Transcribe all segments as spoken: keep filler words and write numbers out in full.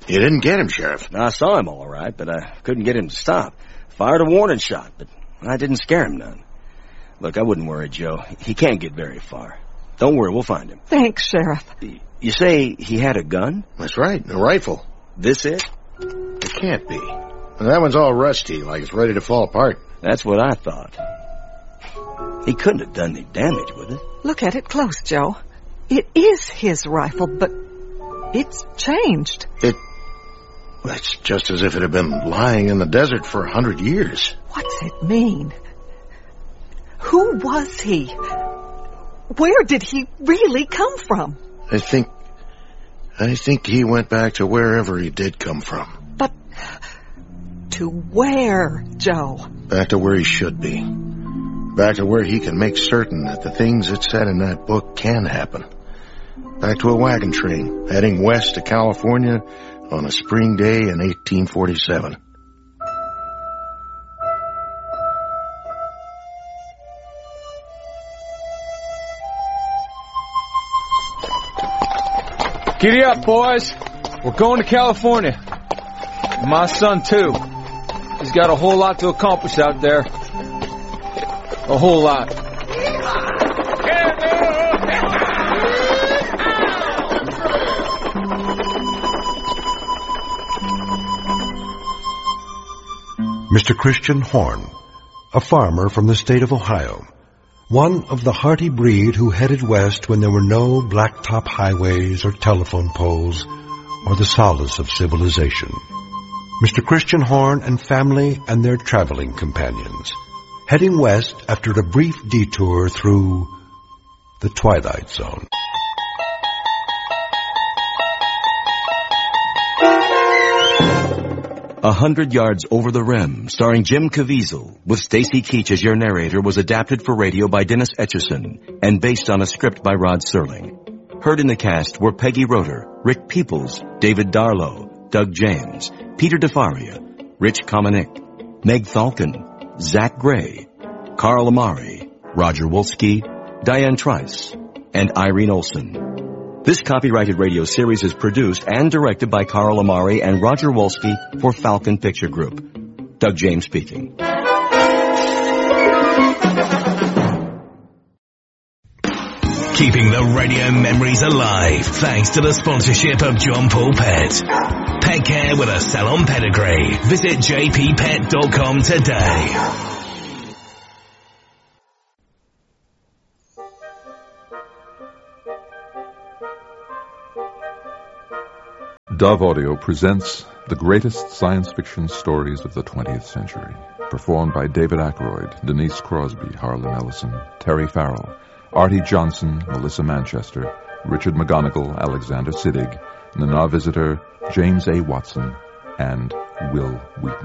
You didn't get him, Sheriff. I saw him all right, but I couldn't get him to stop. Fired a warning shot, but I didn't scare him none. Look, I wouldn't worry, Joe. He can't get very far. Don't worry, we'll find him. Thanks, Sheriff. You say he had a gun? That's right, a rifle. This it? It can't be. That one's all rusty, like it's ready to fall apart. That's what I thought. He couldn't have done any damage with it. Look at it close, Joe. It is his rifle, but it's changed. It... That's just as if it had been lying in the desert for a hundred years. What's it mean? Who was he? Where did he really come from? I think... I think he went back to wherever he did come from. But... to where, Joe? Back to where he should be. Back to where he can make certain that the things it said in that book can happen. Back to a wagon train, heading west to California on a spring day in eighteen forty-seven. Giddy up, boys. We're going to California. My son, too. He's got a whole lot to accomplish out there. A whole lot. Mister Christian Horn, a farmer from the state of Ohio, one of the hearty breed who headed west when there were no blacktop highways or telephone poles or the solace of civilization. Mister Christian Horn and family and their traveling companions, heading west after a brief detour through the Twilight Zone. A Hundred Yards Over the Rim, starring Jim Caviezel, with Stacy Keach as your narrator, was adapted for radio by Dennis Etchison and based on a script by Rod Serling. Heard in the cast were Peggy Roeder, Rick Peoples, David Darlow, Doug James, Peter DeFaria, Rich Kominick, Meg Thalken, Zach Gray, Carl Amari, Roger Wolski, Diane Trice, and Irene Olson. This copyrighted radio series is produced and directed by Carl Amari and Roger Wolski for Falcon Picture Group. Doug James speaking. Keeping the radio memories alive thanks to the sponsorship of John Paul Pet. Pet care with a salon pedigree. Visit j p pet dot com today. Dove Audio presents the greatest science fiction stories of the twentieth century, performed by David Aykroyd, Denise Crosby, Harlan Ellison, Terry Farrell, Artie Johnson, Melissa Manchester, Richard McGonigal, Alexander Siddig, Nana Visitor, James A. Watson, and Will Wheaton.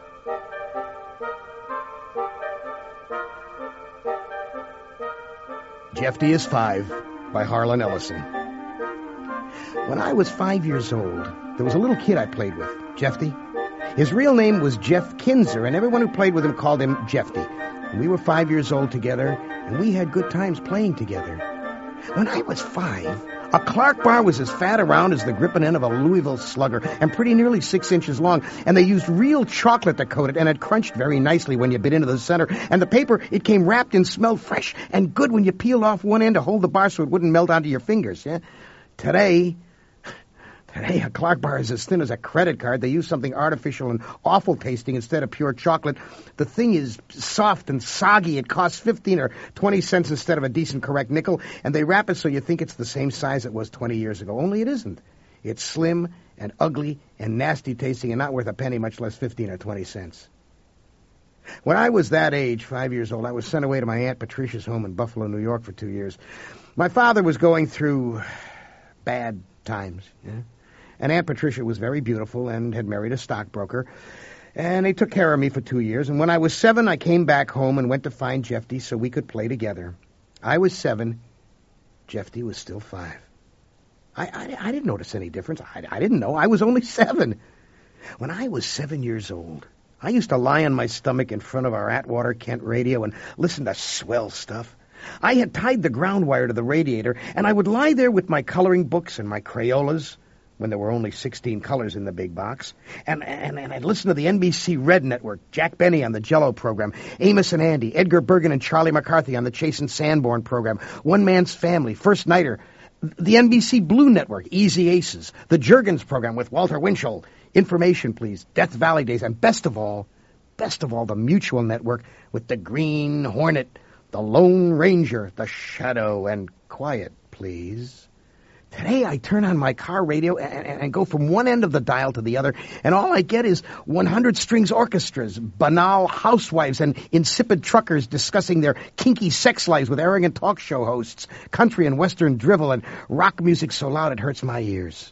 Jeffy is Five by Harlan Ellison. When I was five years old, there was a little kid I played with, Jeffy. His real name was Jeff Kinzer, and everyone who played with him called him Jeffy. And we were five years old together, and we had good times playing together. When I was five, a Clark bar was as fat around as the gripping end of a Louisville Slugger, and pretty nearly six inches long, and they used real chocolate to coat it, and it crunched very nicely when you bit into the center, and the paper, it came wrapped and smelled fresh and good when you peeled off one end to hold the bar so it wouldn't melt onto your fingers, yeah? Today... Today, a Clark bar is as thin as a credit card. They use something artificial and awful tasting instead of pure chocolate. The thing is soft and soggy. It costs fifteen or twenty cents instead of a decent, correct nickel, and they wrap it so you think it's the same size it was twenty years ago. Only it isn't. It's slim and ugly and nasty tasting and not worth a penny, much less fifteen or twenty cents. When I was that age, five years old, I was sent away to my Aunt Patricia's home in Buffalo, New York for two years. My father was going through bad times, yeah? And Aunt Patricia was very beautiful and had married a stockbroker. And they took care of me for two years. And when I was seven, I came back home and went to find Jeffy so we could play together. I was seven. Jeffy was still five. I, I, I didn't notice any difference. I, I didn't know. I was only seven. When I was seven years old, I used to lie on my stomach in front of our Atwater Kent radio and listen to swell stuff. I had tied the ground wire to the radiator, and I would lie there with my coloring books and my Crayolas, when there were only sixteen colors in the big box. And, and, and I'd listen to the N B C Red Network, Jack Benny on the Jell-O program, Amos and Andy, Edgar Bergen and Charlie McCarthy on the Chase and Sanborn program, One Man's Family, First Nighter, the N B C Blue Network, Easy Aces, the Juergens program with Walter Winchell, Information Please, Death Valley Days, and best of all, best of all, the Mutual Network with the Green Hornet, the Lone Ranger, the Shadow, and Quiet Please. Today I turn on my car radio and, and, and go from one end of the dial to the other, and all I get is one hundred strings orchestras, banal housewives, and insipid truckers discussing their kinky sex lives with arrogant talk show hosts, country and western drivel, and rock music so loud it hurts my ears.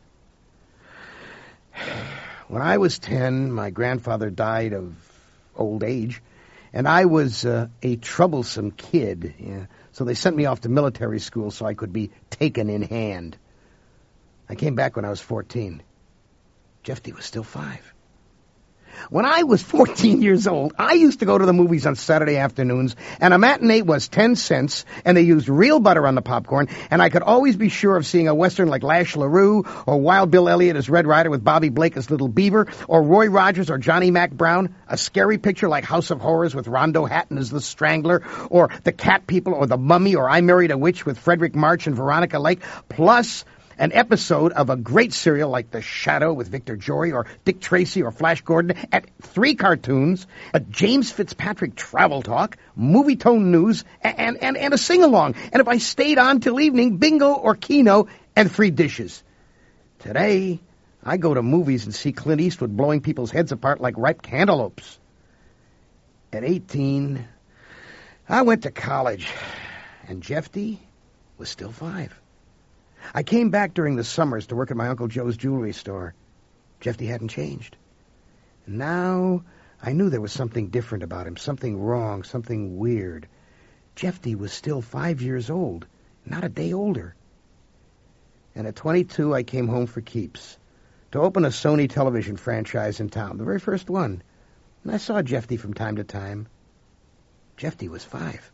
When I was ten, my grandfather died of old age, and I was uh, a troublesome kid, yeah, so they sent me off to military school so I could be taken in hand. I came back when I was fourteen. Jeffy was still five. When I was fourteen years old, I used to go to the movies on Saturday afternoons, and a matinee was ten cents, and they used real butter on the popcorn, and I could always be sure of seeing a Western like Lash LaRue, or Wild Bill Elliott as Red Ryder with Bobby Blake as Little Beaver, or Roy Rogers or Johnny Mac Brown, a scary picture like House of Horrors with Rondo Hatton as the Strangler, or The Cat People, or The Mummy, or I Married a Witch with Frederick March and Veronica Lake, plus an episode of a great serial like The Shadow with Victor Jory, or Dick Tracy, or Flash Gordon, at three cartoons, a James Fitzpatrick travel talk, movie tone news, and, and, and a sing-along. And if I stayed on till evening, bingo or keno, and three dishes. Today, I go to movies and see Clint Eastwood blowing people's heads apart like ripe cantaloupes. At eighteen, I went to college, and Jeffy was still five. I came back during the summers to work at my Uncle Joe's jewelry store. Jeffy hadn't changed. And now I knew there was something different about him, something wrong, something weird. Jeffy was still five years old, not a day older. And at twenty-two, I came home for keeps, to open a Sony television franchise in town, the very first one. And I saw Jeffy from time to time. Jeffy was five.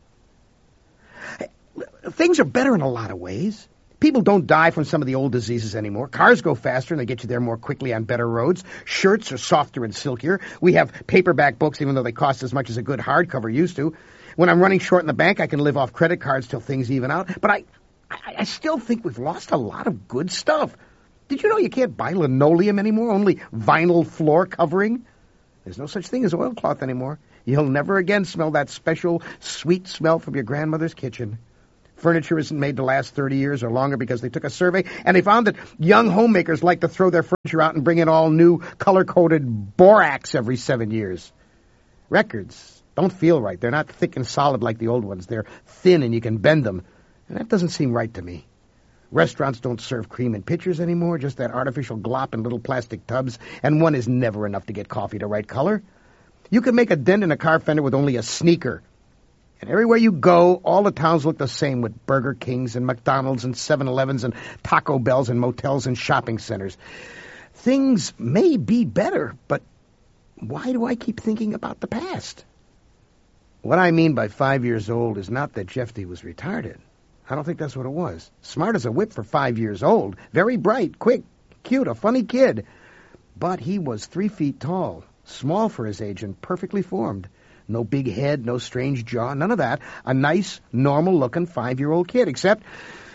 Things are better in a lot of ways. People don't die from some of the old diseases anymore. Cars go faster and they get you there more quickly on better roads. Shirts are softer and silkier. We have paperback books even though they cost as much as a good hardcover used to. When I'm running short in the bank, I can live off credit cards till things even out. But I, I, I still think we've lost a lot of good stuff. Did you know you can't buy linoleum anymore? Only vinyl floor covering? There's no such thing as oilcloth anymore. You'll never again smell that special sweet smell from your grandmother's kitchen. Furniture isn't made to last thirty years or longer because they took a survey and they found that young homemakers like to throw their furniture out and bring in all new color-coded borax every seven years. Records don't feel right. They're not thick and solid like the old ones. They're thin and you can bend them. And that doesn't seem right to me. Restaurants don't serve cream in pitchers anymore, just that artificial glop in little plastic tubs, and one is never enough to get coffee the right color. You can make a dent in a car fender with only a sneaker. And everywhere you go, all the towns look the same with Burger Kings and McDonald's and seven elevens and Taco Bells and motels and shopping centers. Things may be better, but why do I keep thinking about the past? What I mean by five years old is not that Jeffy was retarded. I don't think that's what it was. Smart as a whip for five years old. Very bright, quick, cute, a funny kid. But he was three feet tall, small for his age and perfectly formed. No big head, no strange jaw, none of that. A nice, normal-looking five-year-old kid, except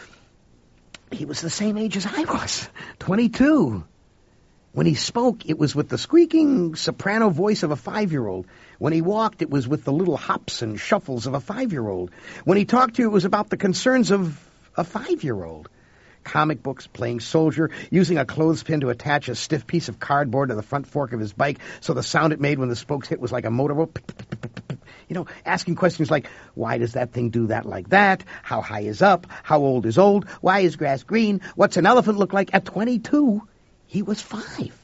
he was the same age as I was, twenty-two. When he spoke, it was with the squeaking soprano voice of a five-year-old. When he walked, it was with the little hops and shuffles of a five-year-old. When he talked to you, it was about the concerns of a five-year-old. Comic books, playing soldier, using a clothespin to attach a stiff piece of cardboard to the front fork of his bike so the sound it made when the spokes hit was like a motorboat. You know, asking questions like, why does that thing do that like that? How high is up? How old is old? Why is grass green? What's an elephant look like? At twenty-two, he was five.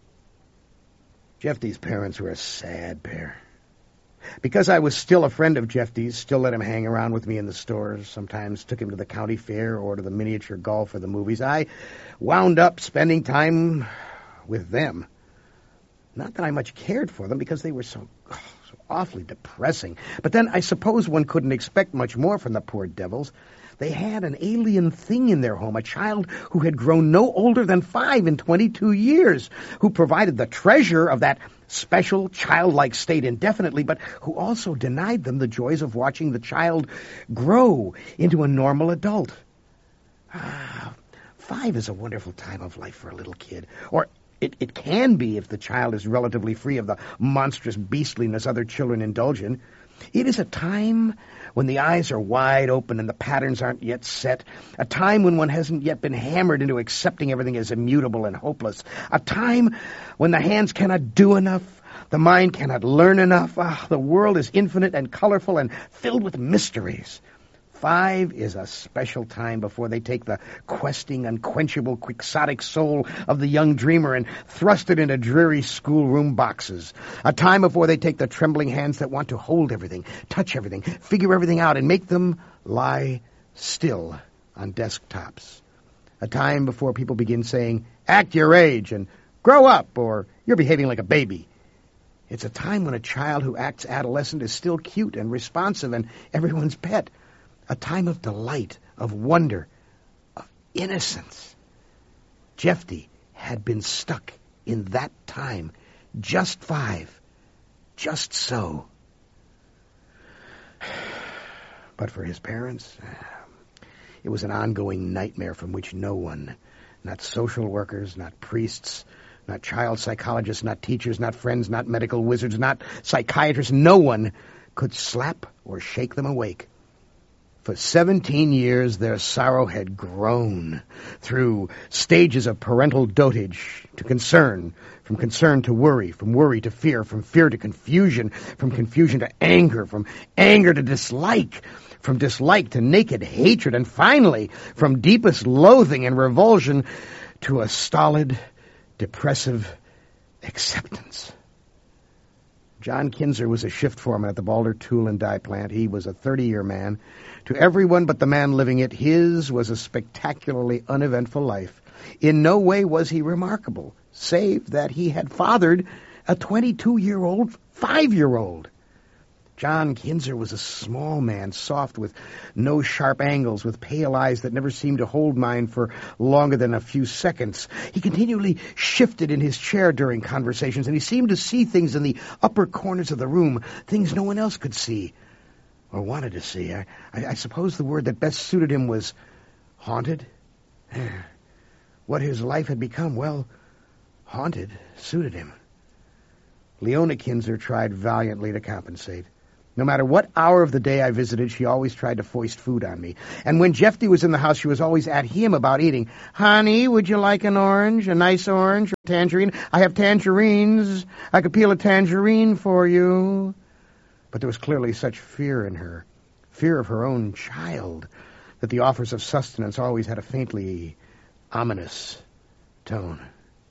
Jeffy's parents were a sad pair. Because I was still a friend of Jeffy's, still let him hang around with me in the stores, sometimes took him to the county fair or to the miniature golf or the movies, I wound up spending time with them. Not that I much cared for them, because they were so, oh, so awfully depressing. But then I suppose one couldn't expect much more from the poor devils. They had an alien thing in their home, a child who had grown no older than five in twenty-two years, who provided the treasure of that special childlike state indefinitely, but who also denied them the joys of watching the child grow into a normal adult. Ah, five is a wonderful time of life for a little kid. Or it, it can be if the child is relatively free of the monstrous beastliness other children indulge in. It is a time when the eyes are wide open and the patterns aren't yet set, a time when one hasn't yet been hammered into accepting everything as immutable and hopeless, a time when the hands cannot do enough, the mind cannot learn enough. Ah, the world is infinite and colorful and filled with mysteries. Five is a special time before they take the questing, unquenchable, quixotic soul of the young dreamer and thrust it into dreary schoolroom boxes. A time before they take the trembling hands that want to hold everything, touch everything, figure everything out, and make them lie still on desktops. A time before people begin saying, act your age, and grow up, or you're behaving like a baby. It's a time when a child who acts adolescent is still cute and responsive and everyone's pet. A time of delight, of wonder, of innocence. Jeffty had been stuck in that time, just five, just so. But for his parents, it was an ongoing nightmare from which no one, not social workers, not priests, not child psychologists, not teachers, not friends, not medical wizards, not psychiatrists, no one could slap or shake them awake. For seventeen years, their sorrow had grown through stages of parental dotage to concern, from concern to worry, from worry to fear, from fear to confusion, from confusion to anger, from anger to dislike, from dislike to naked hatred, and finally, from deepest loathing and revulsion to a stolid, depressive acceptance. John Kinzer was a shift foreman at the Balder Tool and Die Plant. He was a thirty-year man. To everyone but the man living it, his was a spectacularly uneventful life. In no way was he remarkable, save that he had fathered a twenty-two-year-old five-year-old. John Kinzer was a small man, soft, with no sharp angles, with pale eyes that never seemed to hold mine for longer than a few seconds. He continually shifted in his chair during conversations, and he seemed to see things in the upper corners of the room, things no one else could see, or wanted to see. I, I, I suppose the word that best suited him was haunted. What his life had become, well, haunted suited him. Leona Kinzer tried valiantly to compensate. No matter what hour of the day I visited, she always tried to foist food on me. And when Jeffty was in the house, she was always at him about eating. Honey, would you like an orange? A nice orange? Or a tangerine? I have tangerines. I could peel a tangerine for you. But there was clearly such fear in her, fear of her own child, that the offers of sustenance always had a faintly ominous tone.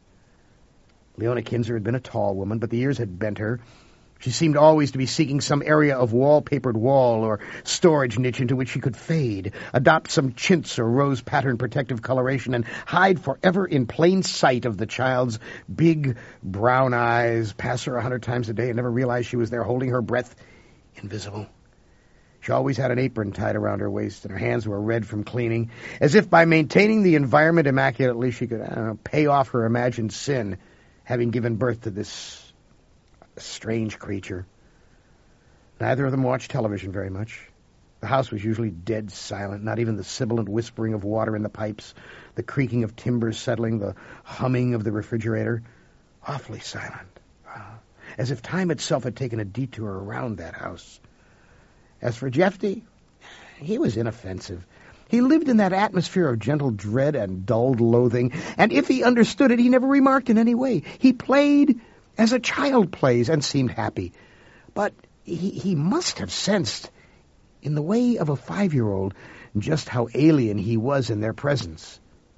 Leona Kinzer had been a tall woman, but the years had bent her. She seemed always to be seeking some area of wallpapered wall or storage niche into which she could fade, adopt some chintz or rose-pattern protective coloration, and hide forever in plain sight of the child's big brown eyes, pass her a hundred times a day and never realize she was there holding her breath, invisible. She always had an apron tied around her waist, and her hands were red from cleaning, as if by maintaining the environment immaculately she could, I don't know, pay off her imagined sin, having given birth to this strange creature. Neither of them watched television very much. The house was usually dead silent, not even the sibilant whispering of water in the pipes, the creaking of timbers settling, the humming of the refrigerator. Awfully silent. As if time itself had taken a detour around that house. As for Jeffty, he was inoffensive. He lived in that atmosphere of gentle dread and dulled loathing, and if he understood it, he never remarked in any way. He played as a child plays, and seemed happy. But he, he must have sensed, in the way of a five-year-old, just how alien he was in their presence.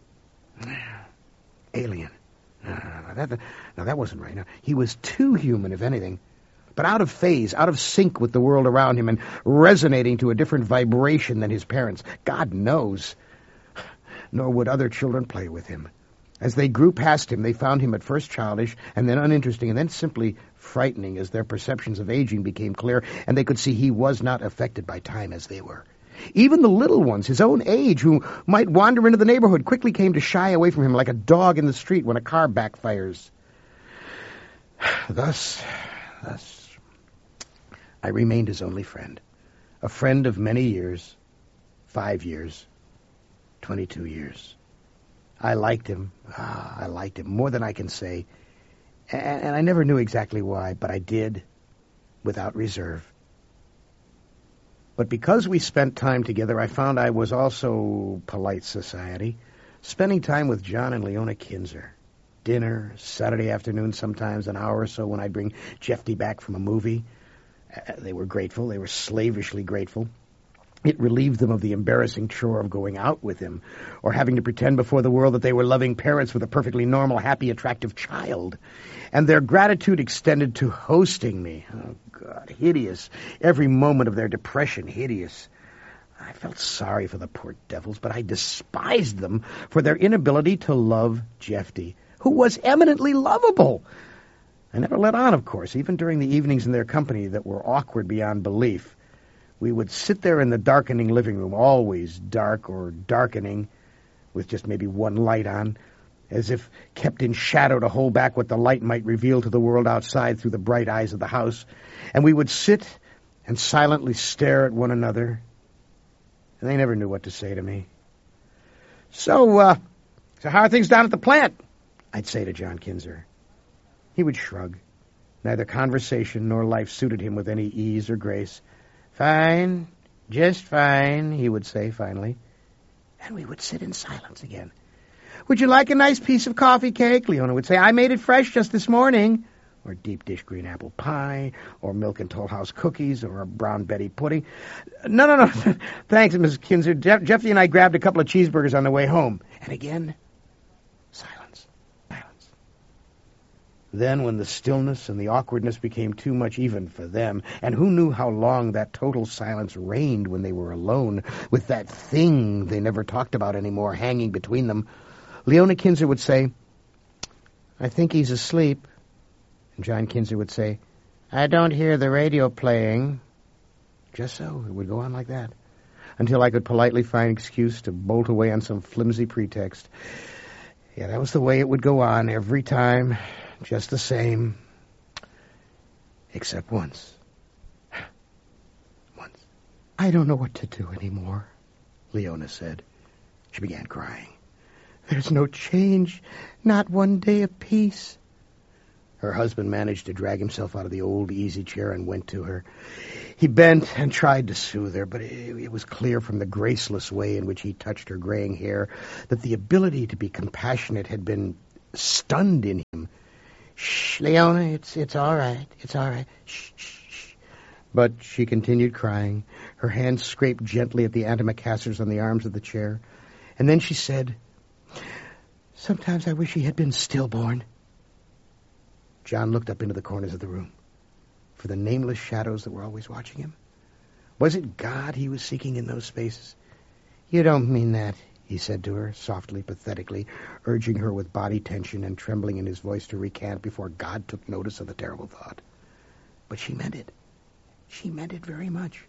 Alien. No, no, no, that, no, that wasn't right. No, he was too human, if anything. But out of phase, out of sync with the world around him, and resonating to a different vibration than his parents. God knows. Nor would other children play with him. As they grew past him, they found him at first childish, and then uninteresting, and then simply frightening as their perceptions of aging became clear, and they could see he was not affected by time as they were. Even the little ones, his own age, who might wander into the neighborhood, quickly came to shy away from him like a dog in the street when a car backfires. Thus, thus, I remained his only friend, a friend of many years, five years, twenty-two years. I liked him. Ah, I liked him more than I can say. And, and I never knew exactly why, but I did, without reserve. But because we spent time together, I found I was also polite society, spending time with John and Leona Kinzer. Dinner, Saturday afternoon sometimes, an hour or so when I'd bring Jeffy back from a movie. Uh, they were grateful. They were slavishly grateful. It relieved them of the embarrassing chore of going out with him, or having to pretend before the world that they were loving parents with a perfectly normal, happy, attractive child. And their gratitude extended to hosting me. Oh, God, hideous. Every moment of their depression, hideous. I felt sorry for the poor devils, but I despised them for their inability to love Jeffy, who was eminently lovable. I never let on, of course, even during the evenings in their company that were awkward beyond belief. We would sit there in the darkening living room, always dark or darkening, with just maybe one light on, as if kept in shadow to hold back what the light might reveal to the world outside through the bright eyes of the house. And we would sit and silently stare at one another, and they never knew what to say to me. So, uh, so how are things down at the plant? I'd say to John Kinzer. He would shrug. Neither conversation nor life suited him with any ease or grace. Fine, just fine, he would say finally. And we would sit in silence again. Would you like a nice piece of coffee cake? Leona would say, I made it fresh just this morning. Or deep dish green apple pie, or milk and Toll House cookies, or a brown Betty pudding. No, no, no, thanks, Missus Kinzer. Jeff- Jeffy and I grabbed a couple of cheeseburgers on the way home. And again, silence, silence. Then when the stillness and the awkwardness became too much even for them, and who knew how long that total silence reigned when they were alone, with that thing they never talked about anymore hanging between them, Leona Kinzer would say, I think he's asleep. And John Kinzer would say, I don't hear the radio playing. Just so. It would go on like that, until I could politely find excuse to bolt away on some flimsy pretext. Yeah, that was the way it would go on every time. Just the same. Except once. Once. I don't know what to do anymore, Leona said. She began crying. There's no change, not one day of peace. Her husband managed to drag himself out of the old easy chair and went to her. He bent and tried to soothe her, but it, it was clear from the graceless way in which he touched her graying hair that the ability to be compassionate had been stunned in him. Shh, Leona, it's it's all right, it's all right. Shh, shh, shh. But she continued crying. Her hands scraped gently at the antimacassars on the arms of the chair. And then she said, Sometimes I wish he had been stillborn. John looked up into the corners of the room for the nameless shadows that were always watching him. Was it God he was seeking in those spaces? You don't mean that, he said to her, softly, pathetically, urging her with body tension and trembling in his voice to recant before God took notice of the terrible thought. But she meant it. She meant it very much.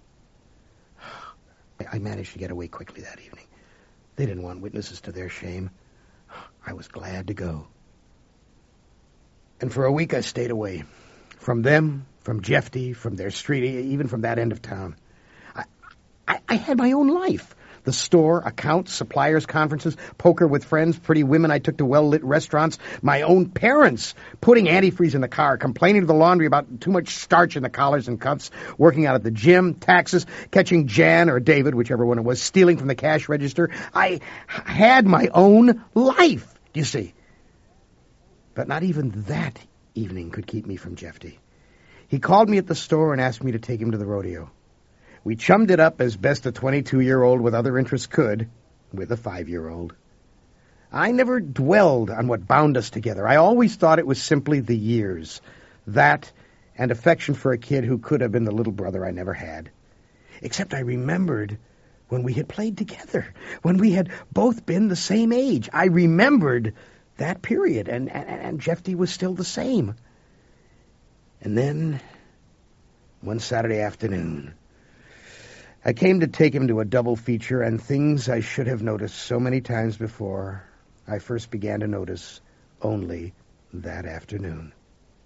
I managed to get away quickly that evening. They didn't want witnesses to their shame. I was glad to go. And for a week I stayed away. From them, from Jeffy, from their street, even from that end of town. I, I, I had my own life. The store, accounts, suppliers, conferences, poker with friends, pretty women I took to well-lit restaurants, my own parents, putting antifreeze in the car, complaining to the laundry about too much starch in the collars and cuffs, working out at the gym, taxes, catching Jan or David, whichever one it was, stealing from the cash register. I had my own life, you see. But not even that evening could keep me from Jeffy. He called me at the store and asked me to take him to the rodeo. We chummed it up as best a twenty-two-year-old with other interests could, with a five-year-old. I never dwelled on what bound us together. I always thought it was simply the years. That and affection for a kid who could have been the little brother I never had. Except I remembered when we had played together, when we had both been the same age. I remembered that period, and, and, and Jeffy was still the same. And then, one Saturday afternoon, I came to take him to a double feature, and things I should have noticed so many times before, I first began to notice only that afternoon.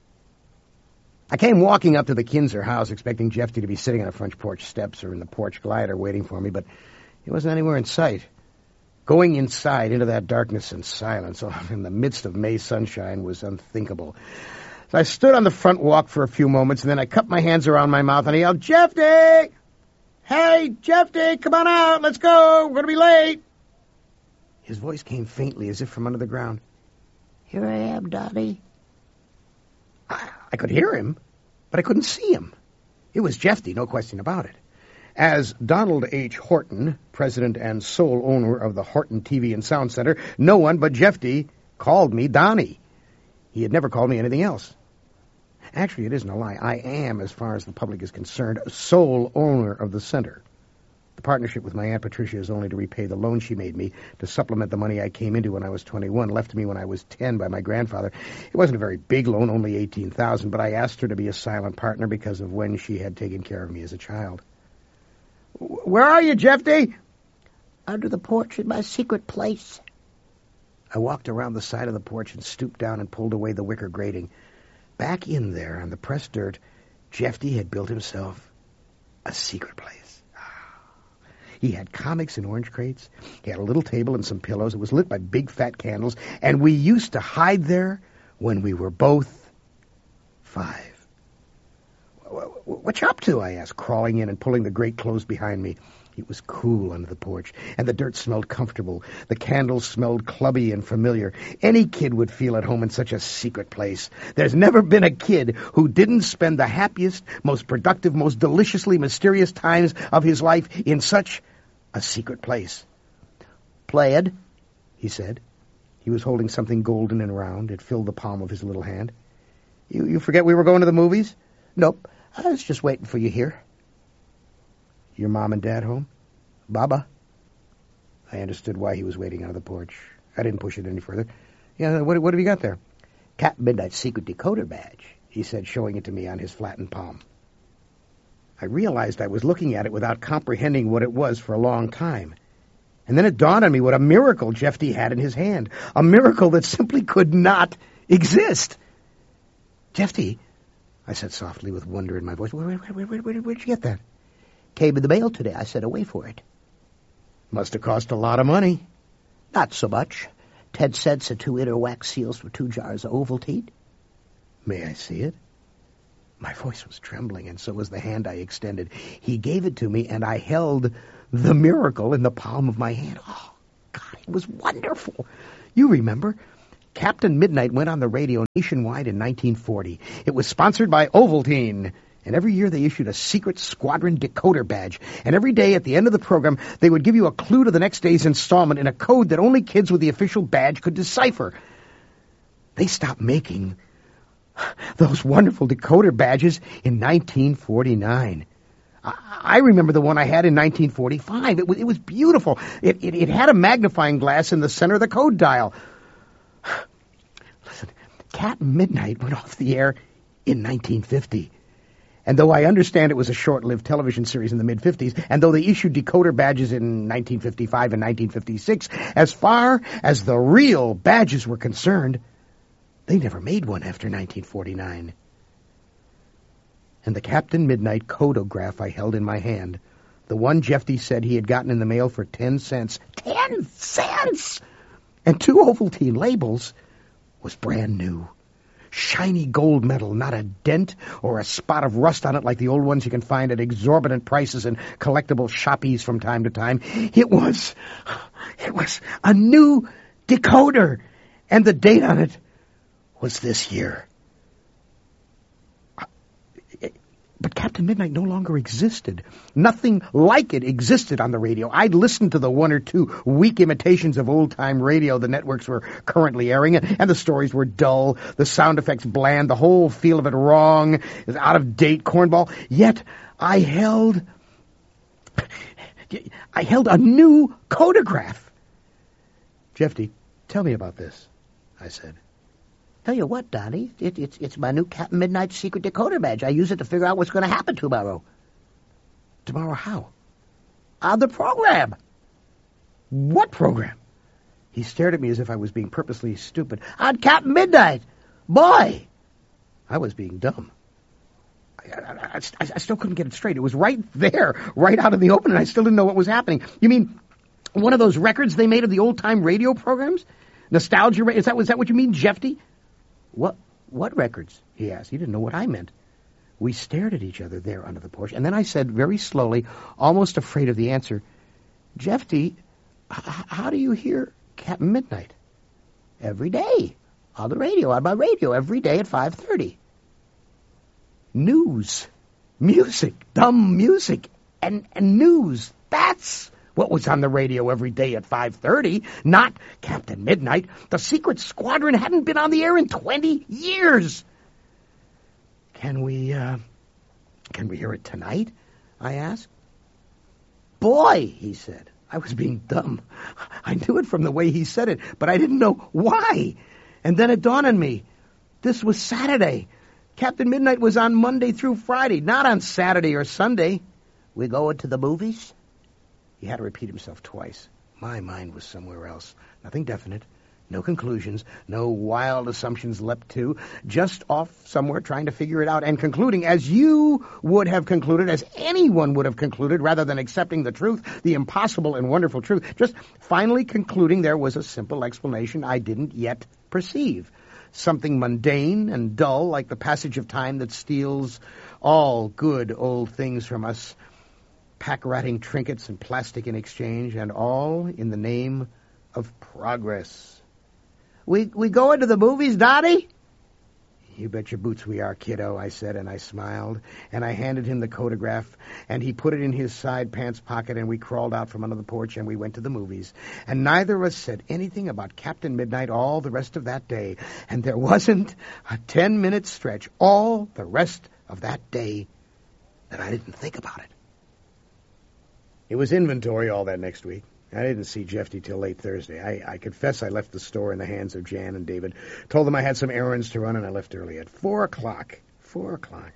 I came walking up to the Kinzer house expecting Jeffy to be sitting on the front porch steps or in the porch glider waiting for me, but he wasn't anywhere in sight. Going inside into that darkness and silence in the midst of May sunshine was unthinkable. So I stood on the front walk for a few moments, and then I cupped my hands around my mouth and I yelled, "Jeffy! Hey, Jeffy, come on out, let's go, we're going to be late." His voice came faintly as if from under the ground. "Here I am, Donnie." I, I could hear him, but I couldn't see him. It was Jeffy, no question about it. As Donald H. Horton, president and sole owner of the Horton T V and Sound Center, no one but Jeffy called me Donnie. He had never called me anything else. Actually, it isn't a lie. I am, as far as the public is concerned, sole owner of the center. The partnership with my Aunt Patricia is only to repay the loan she made me to supplement the money I came into when I was twenty-one, left to me when I was ten by my grandfather. It wasn't a very big loan, only eighteen thousand dollars, but I asked her to be a silent partner because of when she had taken care of me as a child. "Where are you, Jeffy?" "Under the porch in my secret place." I walked around the side of the porch and stooped down and pulled away the wicker grating. Back in there on the pressed dirt, Jeffy had built himself a secret place. He had comics in orange crates. He had a little table and some pillows. It was lit by big fat candles, and we used to hide there when we were both five. "What you up to?" I asked, crawling in and pulling the grate closed behind me. It was cool under the porch, and the dirt smelled comfortable. The candles smelled clubby and familiar. Any kid would feel at home in such a secret place. There's never been a kid who didn't spend the happiest, most productive, most deliciously mysterious times of his life in such a secret place. "Played," he said. He was holding something golden and round. It filled the palm of his little hand. You, you forget we were going to the movies?" "Nope. I was just waiting for you here." "Your mom and dad home?" "Baba." I understood why he was waiting on the porch. I didn't push it any further. "Yeah, what, what have you got there?" "Captain Midnight's secret decoder badge," he said, showing it to me on his flattened palm. I realized I was looking at it without comprehending what it was for a long time. And then it dawned on me what a miracle Jeffy had in his hand. A miracle that simply could not exist. "Jeffy," I said softly with wonder in my voice, where, where, where, where, where'd you get that?" "Came in the mail today. I sent away for it." "Must have cost a lot of money." "Not so much. Ten cents and two inner wax seals for two jars of Ovaltine." "May I see it?" My voice was trembling, and so was the hand I extended. He gave it to me, and I held the miracle in the palm of my hand. Oh, God, it was wonderful. You remember, Captain Midnight went on the radio nationwide in nineteen forty. It was sponsored by Ovaltine. And every year they issued a secret squadron decoder badge. And every day at the end of the program, they would give you a clue to the next day's installment in a code that only kids with the official badge could decipher. They stopped making those wonderful decoder badges in nineteen forty-nine. I, I remember the one I had in nineteen forty-five. It was, it was beautiful. It, it, it had a magnifying glass in the center of the code dial. Listen, Captain Midnight went off the air in nineteen fifty. And though I understand it was a short-lived television series in the mid-fifties, and though they issued decoder badges in nineteen fifty-five and nineteen fifty-six, as far as the real badges were concerned, they never made one after nineteen forty-nine. And the Captain Midnight codograph I held in my hand, the one Jeffy said he had gotten in the mail for ten cents, ten cents! And two Ovaltine labels, was brand new. Shiny gold metal, not a dent or a spot of rust on it like the old ones you can find at exorbitant prices in collectible shoppies from time to time. It was, it was a new decoder, and the date on it was this year. But Captain Midnight no longer existed. Nothing like it existed on the radio. I'd listened to the one or two weak imitations of old-time radio the networks were currently airing, and the stories were dull, the sound effects bland, the whole feel of it wrong, out-of-date cornball. Yet I held... I held a new codograph. "Jeffy, tell me about this," I said. "Tell you what, Donnie, it, it's, it's my new Captain Midnight secret decoder badge. I use it to figure out what's going to happen tomorrow." "Tomorrow how?" Uh, the program. What program? He stared at me as if I was being purposely stupid. On Captain Midnight. Boy! I was being dumb. I, I, I, I still couldn't get it straight. It was right there, right out in the open, and I still didn't know what was happening. You mean one of those records they made of the old-time radio programs? Nostalgia? Is that, is that what you mean, Jeffy? What, what records? He asked. He didn't know what I meant. We stared at each other there under the porch, and then I said very slowly, almost afraid of the answer, Jeffy, h- how do you hear Captain Midnight? Every day. On the radio, on my radio, every day at five thirty. News. Music. Dumb music. And, and news. That's what was on the radio every day at five thirty. Not Captain Midnight. The Secret Squadron hadn't been on the air in twenty years. Can we, uh, can we hear it tonight? I asked. Boy, he said. I was being dumb. I knew it from the way he said it, but I didn't know why. And then it dawned on me. This was Saturday. Captain Midnight was on Monday through Friday, not on Saturday or Sunday. We going to the movies? He had to repeat himself twice. My mind was somewhere else. Nothing definite. No conclusions, no wild assumptions leapt to, just off somewhere trying to figure it out and concluding, as you would have concluded, as anyone would have concluded, rather than accepting the truth, the impossible and wonderful truth, just finally concluding there was a simple explanation I didn't yet perceive. Something mundane and dull, like the passage of time that steals all good old things from us, pack-ratting trinkets and plastic in exchange, and all in the name of progress. We we going to the movies, Dottie? You bet your boots we are, kiddo, I said, and I smiled, and I handed him the photograph, and he put it in his side pants pocket, and we crawled out from under the porch, and we went to the movies. And neither of us said anything about Captain Midnight all the rest of that day, and there wasn't a ten-minute stretch all the rest of that day that I didn't think about it. It was inventory all that next week. I didn't see Jeffy till late Thursday. I, I confess I left the store in the hands of Jan and David. Told them I had some errands to run, and I left early at four o'clock. Four o'clock.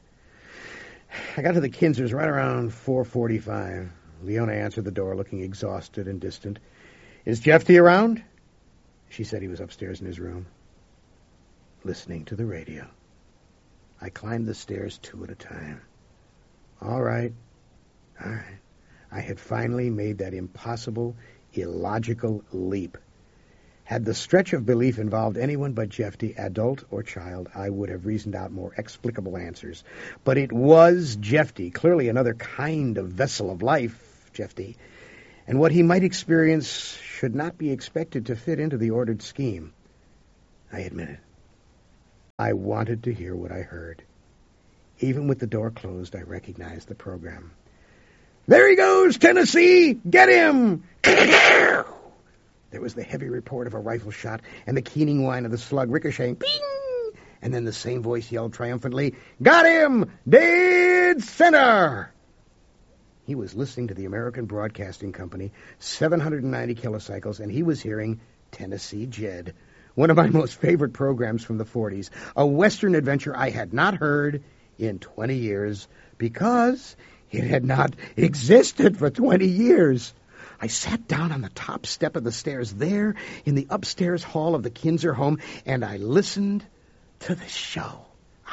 I got to the Kinzers right around four forty-five. Leona answered the door, looking exhausted and distant. Is Jeffy around? She said he was upstairs in his room, listening to the radio. I climbed the stairs two at a time. All right. All right. I had finally made that impossible, illogical leap. Had the stretch of belief involved anyone but Jeffy, adult or child, I would have reasoned out more explicable answers. But it was Jeffy, clearly another kind of vessel of life, Jeffy, and what he might experience should not be expected to fit into the ordered scheme. I admit it. I wanted to hear what I heard. Even with the door closed, I recognized the program. There he goes, Tennessee! Get him! There was the heavy report of a rifle shot and the keening whine of the slug ricocheting. Ping! And then the same voice yelled triumphantly, Got him! Dead center! He was listening to the American Broadcasting Company, seven hundred ninety kilocycles, and he was hearing Tennessee Jed, one of my most favorite programs from the forties, a Western adventure I had not heard in twenty years, because it had not existed for twenty years. I sat down on the top step of the stairs there in the upstairs hall of the Kinzer home, and I listened to the show.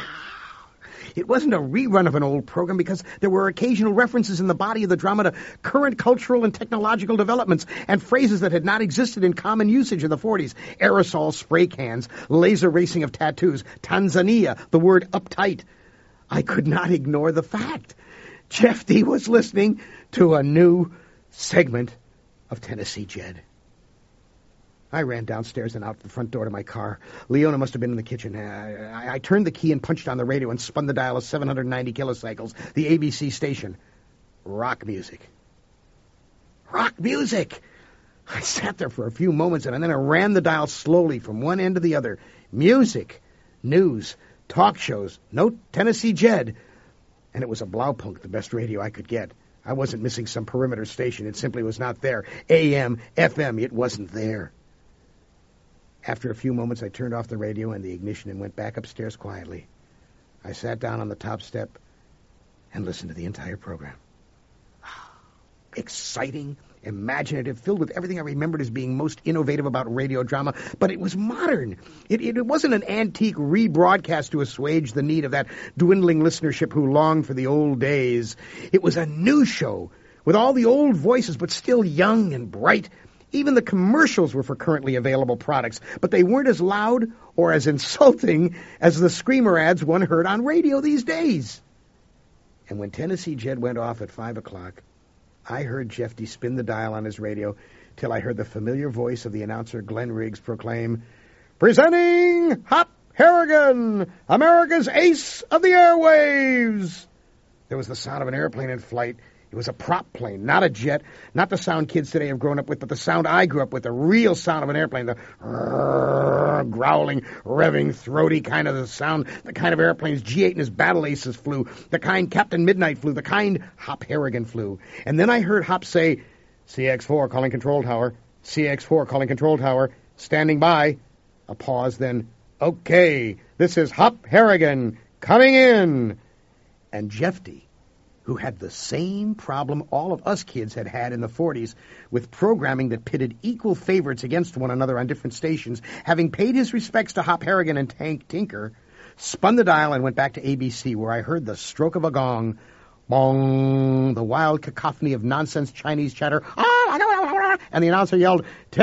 It wasn't a rerun of an old program because there were occasional references in the body of the drama to current cultural and technological developments and phrases that had not existed in common usage in the forties. Aerosol spray cans, laser racing of tattoos, Tanzania, the word uptight. I could not ignore the fact. Jeffy was listening to a new segment of Tennessee Jed. I ran downstairs and out the front door to my car. Leona must have been in the kitchen. I, I, I turned the key and punched on the radio and spun the dial of seven hundred ninety kilocycles, the A B C station. Rock music. Rock music! I sat there for a few moments, and then I ran the dial slowly from one end to the other. Music, news, talk shows, no Tennessee Jed. And it was a Blaupunkt, the best radio I could get. I wasn't missing some perimeter station. It simply was not there. A M, F M, it wasn't there. After a few moments, I turned off the radio and the ignition and went back upstairs quietly. I sat down on the top step and listened to the entire program. exciting, imaginative, filled with everything I remembered as being most innovative about radio drama, but it was modern. It, it, it wasn't an antique rebroadcast to assuage the need of that dwindling listenership who longed for the old days. It was a new show, with all the old voices, but still young and bright. Even the commercials were for currently available products, but they weren't as loud or as insulting as the screamer ads one heard on radio these days. And when Tennessee Jed went off at five o'clock, I heard Jeffy spin the dial on his radio till I heard the familiar voice of the announcer Glenn Riggs proclaim, "Presenting Hop Harrigan, America's ace of the airwaves." There was the sound of an airplane in flight. It was a prop plane, not a jet, not the sound kids today have grown up with, but the sound I grew up with, the real sound of an airplane, the rrr, growling, revving, throaty kind of the sound, the kind of airplanes G eight and his battle aces flew, the kind Captain Midnight flew, the kind Hop Harrigan flew. And then I heard Hop say, C X four calling control tower, C X four calling control tower, standing by. A pause, then, okay, this is Hop Harrigan, coming in. And Jeffy, who had the same problem all of us kids had had in the forties with programming that pitted equal favorites against one another on different stations, having paid his respects to Hop Harrigan and Tank Tinker, spun the dial and went back to A B C, where I heard the stroke of a gong, bong, the wild cacophony of nonsense Chinese chatter, and the announcer yelled,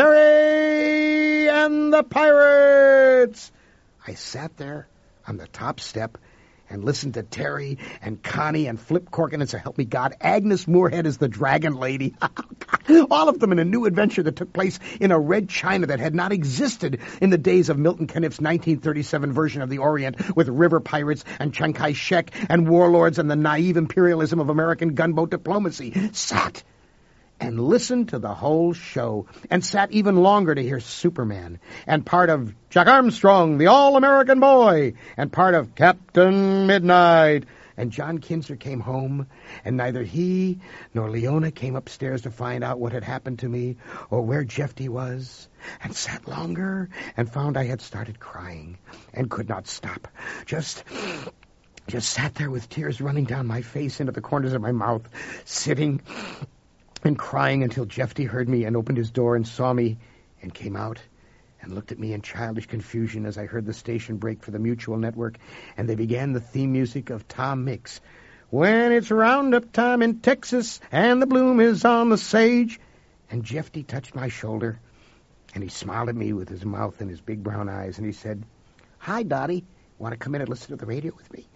"Terry and the Pirates!" I sat there on the top step and listened to Terry and Connie and Flip Corkin and so help me God, Agnes Moorehead as the Dragon Lady. All of them in a new adventure that took place in a red China that had not existed in the days of Milton Caniff's nineteen thirty-seven version of the Orient, with river pirates and Chiang Kai-shek and warlords and the naive imperialism of American gunboat diplomacy. Sat and listened to the whole show, and sat even longer to hear Superman, and part of Jack Armstrong, the All-American Boy, and part of Captain Midnight. And John Kinzer came home, and neither he nor Leona came upstairs to find out what had happened to me or where Jeffy was, and sat longer and found I had started crying and could not stop. Just... just sat there with tears running down my face into the corners of my mouth, sitting and crying until Jeffy heard me and opened his door and saw me and came out and looked at me in childish confusion as I heard the station break for the Mutual Network, and they began the theme music of Tom Mix. When it's roundup time in Texas and the bloom is on the sage. And Jeffy touched my shoulder, and he smiled at me with his mouth and his big brown eyes, and he said, "Hi, Dottie. Want to come in and listen to the radio with me?"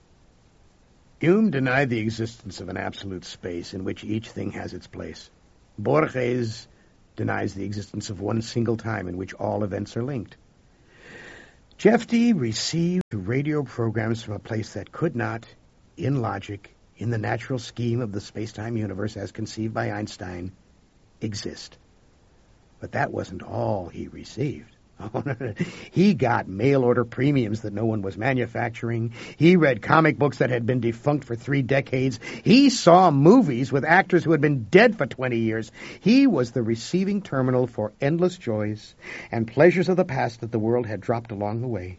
Hume denied the existence of an absolute space in which each thing has its place. Borges denies the existence of one single time in which all events are linked. Jeffy received radio programs from a place that could not, in logic, in the natural scheme of the space-time universe as conceived by Einstein, exist. But that wasn't all he received. He got mail-order premiums that no one was manufacturing. He read comic books that had been defunct for three decades. He saw movies with actors who had been dead for twenty years. He was the receiving terminal for endless joys and pleasures of the past that the world had dropped along the way.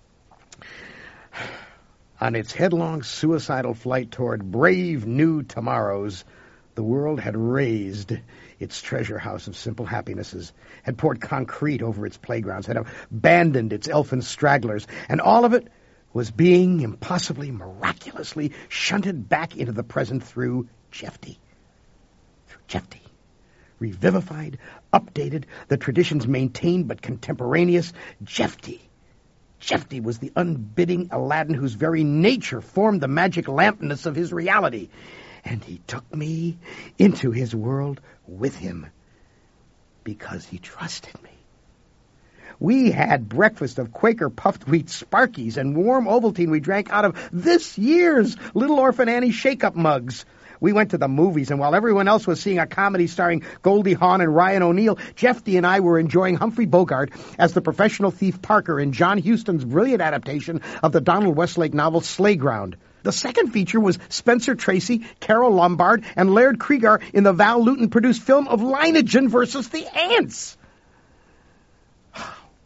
On its headlong suicidal flight toward brave new tomorrows, the world had raised its treasure house of simple happinesses, had poured concrete over its playgrounds, had abandoned its elfin stragglers, and all of it was being impossibly, miraculously shunted back into the present through Jeffy. Through Jeffy. Revivified, updated, the traditions maintained but contemporaneous, Jeffy. Jeffy was the unbidding Aladdin whose very nature formed the magic lampness of his reality. And he took me into his world with him because he trusted me. We had breakfast of Quaker puffed wheat Sparkies and warm Ovaltine we drank out of this year's Little Orphan Annie shake-up mugs. We went to the movies, and while everyone else was seeing a comedy starring Goldie Hawn and Ryan O'Neal, Jeffy and I were enjoying Humphrey Bogart as the professional thief Parker in John Huston's brilliant adaptation of the Donald Westlake novel Slayground. The second feature was Spencer Tracy, Carol Lombard, and Laird Krieger in the Val Lewton-produced film of Lineagen versus the Ants.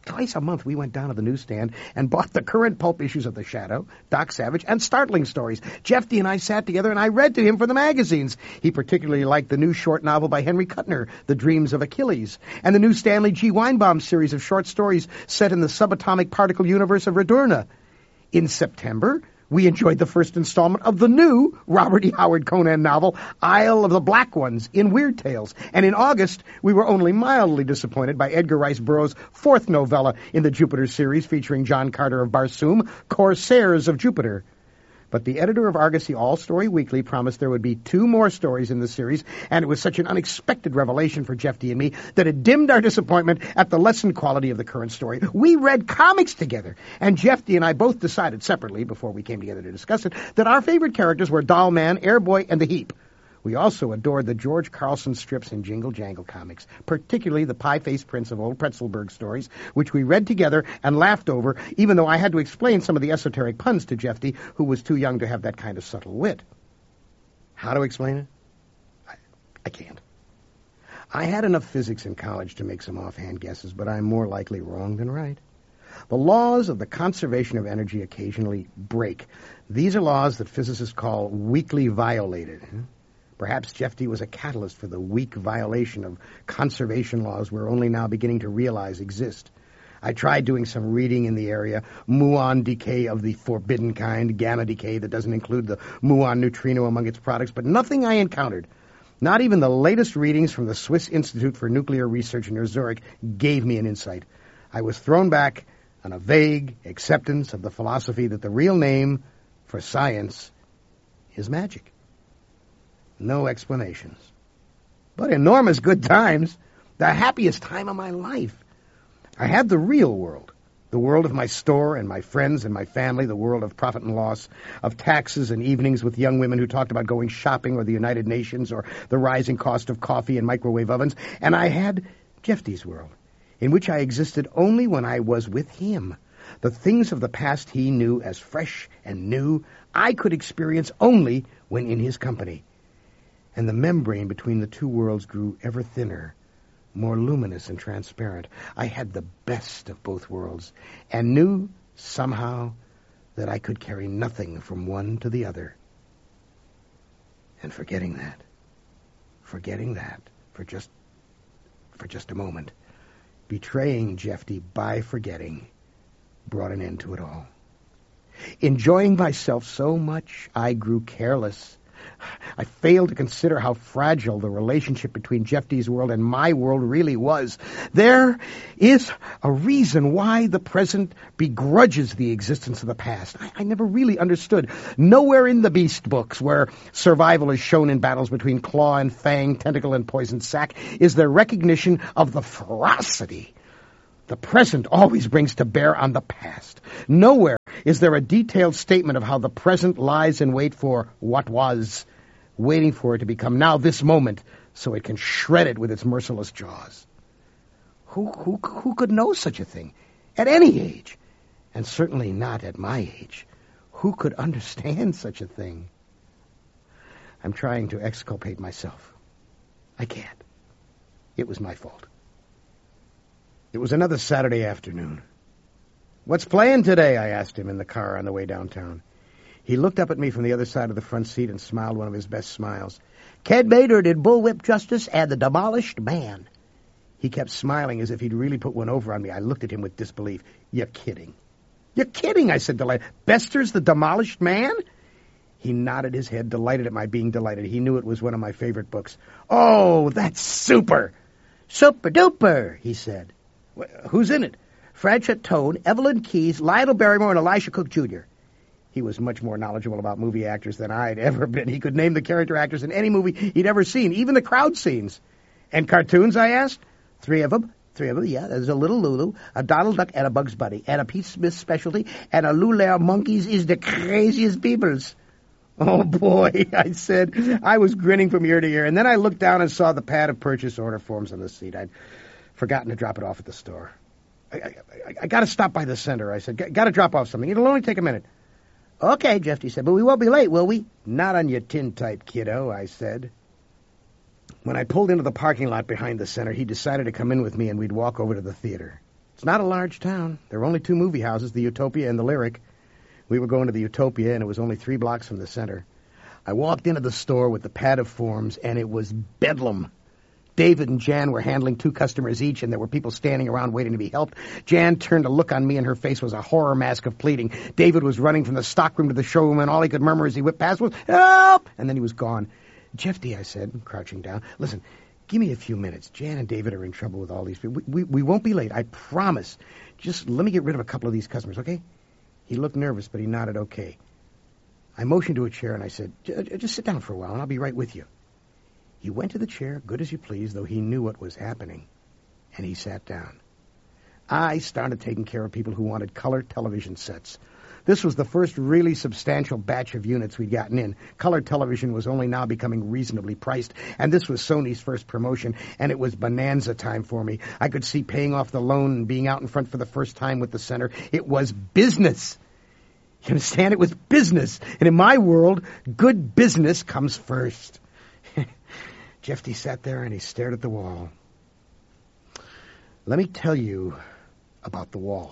Twice a month we went down to the newsstand and bought the current pulp issues of The Shadow, Doc Savage, and Startling Stories. Jeffy and I sat together and I read to him for the magazines. He particularly liked the new short novel by Henry Kuttner, The Dreams of Achilles, and the new Stanley G. Weinbaum series of short stories set in the subatomic particle universe of Radurna. In September, we enjoyed the first installment of the new Robert E. Howard Conan novel, Isle of the Black Ones, in Weird Tales. And in August, we were only mildly disappointed by Edgar Rice Burroughs' fourth novella in the Jupiter series featuring John Carter of Barsoom, Corsairs of Jupiter. But the editor of Argosy All-Story Weekly promised there would be two more stories in the series, and it was such an unexpected revelation for Jeffy and me that it dimmed our disappointment at the lessened quality of the current story. We read comics together, and Jeffy and I both decided separately, before we came together to discuss it, that our favorite characters were Doll Man, Airboy, and the Heap. We also adored the George Carlson strips and Jingle Jangle comics, particularly the Pie-Faced Prince of Old Pretzelberg stories, which we read together and laughed over, even though I had to explain some of the esoteric puns to Jeffy, who was too young to have that kind of subtle wit. How to explain it? I, I can't. I had enough physics in college to make some offhand guesses, but I'm more likely wrong than right. The laws of the conservation of energy occasionally break. These are laws that physicists call weakly violated. Perhaps Jeffy was a catalyst for the weak violation of conservation laws we're only now beginning to realize exist. I tried doing some reading in the area, muon decay of the forbidden kind, gamma decay that doesn't include the muon neutrino among its products, but nothing I encountered, not even the latest readings from the Swiss Institute for Nuclear Research near Zurich, gave me an insight. I was thrown back on a vague acceptance of the philosophy that the real name for science is magic. No explanations. But enormous good times. The happiest time of my life. I had the real world. The world of my store and my friends and my family. The world of profit and loss. Of taxes and evenings with young women who talked about going shopping or the United Nations or the rising cost of coffee and microwave ovens. And I had Jeffy's world, in which I existed only when I was with him. The things of the past he knew as fresh and new, I could experience only when in his company. And the membrane between the two worlds grew ever thinner, more luminous and transparent. I had the best of both worlds, and knew, somehow, that I could carry nothing from one to the other. And forgetting that, forgetting that, for just, for just a moment, betraying Jeffy by forgetting, brought an end to it all. Enjoying myself so much, I grew careless. I failed to consider how fragile the relationship between Jeffy's world and my world really was. There is a reason why the present begrudges the existence of the past. I, I never really understood. Nowhere in the Beast books, where survival is shown in battles between claw and fang, tentacle and poison sac, is there recognition of the ferocity the present always brings to bear on the past. Nowhere is there a detailed statement of how the present lies in wait for what was, waiting for it to become now this moment, so it can shred it with its merciless jaws. Who, who, who could know such a thing at any age, and certainly not at my age? Who could understand such a thing? I'm trying to exculpate myself. I can't. It was my fault. It was another Saturday afternoon. "What's playing today?" I asked him in the car on the way downtown. He looked up at me from the other side of the front seat and smiled one of his best smiles. "Ken Bader did Bullwhip Justice and The Demolished Man." He kept smiling as if he'd really put one over on me. I looked at him with disbelief. "You're kidding." "You're kidding," I said, delighted. "Bester's The Demolished Man?" He nodded his head, delighted at my being delighted. He knew it was one of my favorite books. "Oh, that's super." "Super-duper," he said. "Who's in it?" "Franchot Tone, Evelyn Keyes, Lionel Barrymore, and Elisha Cook Junior He was much more knowledgeable about movie actors than I'd ever been. He could name the character actors in any movie he'd ever seen, even the crowd scenes. "And cartoons?" I asked. Three of them. Three of them, yeah. There's a Little Lulu, a Donald Duck, and a Bugs Bunny, and a Pete Smith specialty, and a Lulaire Monkeys is the craziest peoples. "Oh, boy," I said. I was grinning from ear to ear, and then I looked down and saw the pad of purchase order forms on the seat. I'd forgotten to drop it off at the store. I, I, I, I got to stop by the center, I said. Got to drop off something. It'll only take a minute. "Okay," Jeffy said, "but we won't be late, will we?" "Not on your tintype, kiddo," I said. When I pulled into the parking lot behind the center, he decided to come in with me and we'd walk over to the theater. It's not a large town. There were only two movie houses, the Utopia and the Lyric. We were going to the Utopia, and it was only three blocks from the center. I walked into the store with the pad of forms, and it was bedlam. David and Jan were handling two customers each, and there were people standing around waiting to be helped. Jan turned to look on me, and her face was a horror mask of pleading. David was running from the stockroom to the showroom, and all he could murmur as he whipped past was, "Help!" And then he was gone. "Jeffy," I said, crouching down, "listen, give me a few minutes. Jan and David are in trouble with all these people. We, we, we won't be late, I promise. Just let me get rid of a couple of these customers, okay?" He looked nervous, but he nodded okay. I motioned to a chair, and I said, "Just sit down for a while, and I'll be right with you." He went to the chair, good as you please, though he knew what was happening, and he sat down. I started taking care of people who wanted color television sets. This was the first really substantial batch of units we'd gotten in. Color television was only now becoming reasonably priced, and this was Sony's first promotion, and it was bonanza time for me. I could see paying off the loan and being out in front for the first time with the center. It was business. You understand? It was business. And in my world, good business comes first. Jeffy sat there and he stared at the wall. Let me tell you about the wall.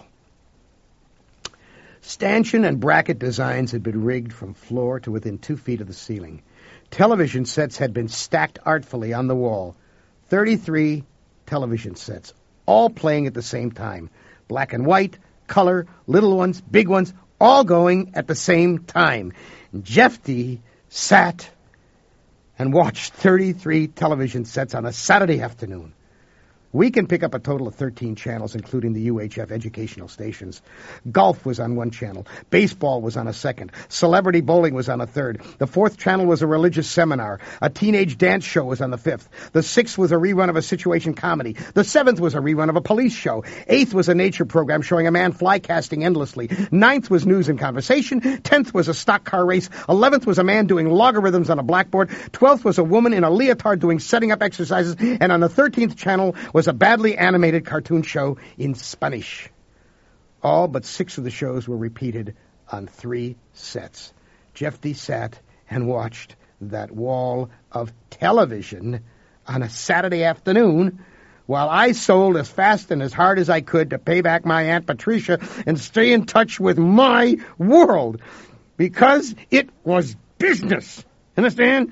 Stanchion and bracket designs had been rigged from floor to within two feet of the ceiling. Television sets had been stacked artfully on the wall. Thirty-three television sets, all playing at the same time. Black and white, color, little ones, big ones, all going at the same time. Jeffy sat and watched thirty-three television sets on a Saturday afternoon. We can pick up a total of thirteen channels, including the U H F educational stations. Golf was on one channel. Baseball was on a second. Celebrity bowling was on a third. The fourth channel was a religious seminar. A teenage dance show was on the fifth. The sixth was a rerun of a situation comedy. The seventh was a rerun of a police show. Eighth was a nature program showing a man fly casting endlessly. Ninth was news and conversation. Tenth was a stock car race. Eleventh was a man doing logarithms on a blackboard. Twelfth was a woman in a leotard doing setting up exercises. And on the thirteenth channel was a badly animated cartoon show in Spanish. All but six of the shows were repeated on three sets. Jeffy sat and watched that wall of television on a Saturday afternoon while I sold as fast and as hard as I could to pay back my Aunt Patricia and stay in touch with my world, because it was business. Understand?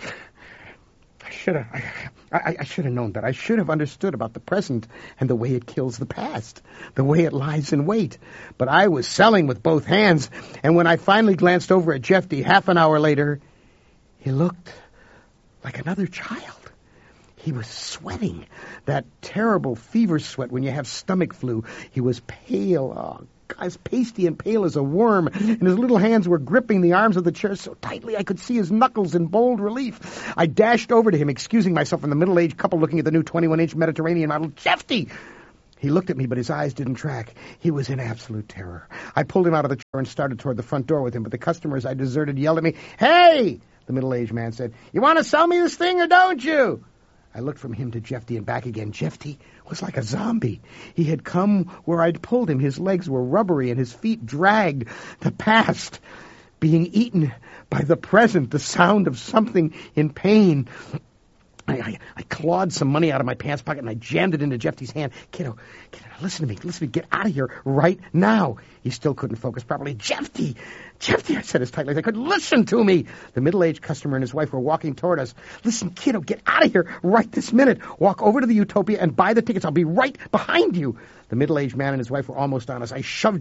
I should have... I, I, I should have known that. I should have understood about the present and the way it kills the past, the way it lies in wait. But I was selling with both hands, and when I finally glanced over at Jeffy half an hour later, he looked like another child. He was sweating, that terrible fever sweat when you have stomach flu. He was pale, oh, as pasty and pale as a worm, and his little hands were gripping the arms of the chair so tightly I could see his knuckles in bold relief. I dashed over to him, excusing myself from the middle-aged couple looking at the new twenty-one inch Mediterranean model. "Jeffy!" He looked at me, but his eyes didn't track. He was in absolute terror. I pulled him out of the chair and started toward the front door with him, but the customers I deserted yelled at me. "Hey!" the middle-aged man said. "You want to sell me this thing or don't you?" I looked from him to Jeffy and back again. Jeffy was like a zombie. He had come where I'd pulled him. His legs were rubbery and his feet dragged. The past being eaten by the present, the sound of something in pain. I, I, I clawed some money out of my pants pocket and I jammed it into Jeffy's hand. Kiddo, kiddo, listen to me. Listen to me. Get out of here right now. He still couldn't focus properly. Jeffy! Jeffy, I said as tightly as I could. Listen to me. The middle-aged customer and his wife were walking toward us. Listen, kiddo, get out of here right this minute. Walk over to the Utopia and buy the tickets. I'll be right behind you. The middle-aged man and his wife were almost on us. I shoved